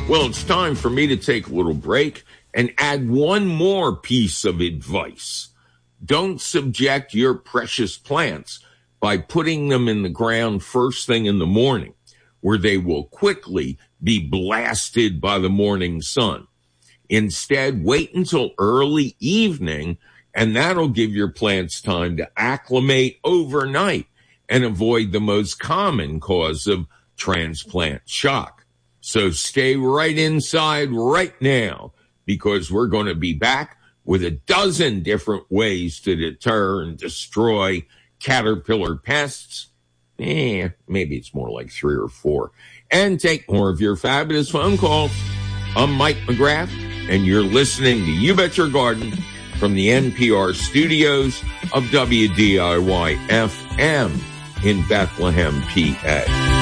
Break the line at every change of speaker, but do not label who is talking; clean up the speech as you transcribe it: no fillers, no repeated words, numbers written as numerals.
Well, it's time for me to take a little break and add one more piece of advice. Don't subject your precious plants by putting them in the ground first thing in the morning, where they will quickly be blasted by the morning sun. Instead, wait until early evening, and that'll give your plants time to acclimate overnight and avoid the most common cause of transplant shock. So stay right inside right now, because we're going to be back with a dozen different ways to deter and destroy caterpillar pests. Maybe it's more like 3 or 4. And take more of your fabulous phone calls. I'm Mike McGrath, and you're listening to You Bet Your Garden from the NPR studios of WDIY FM in Bethlehem, PA.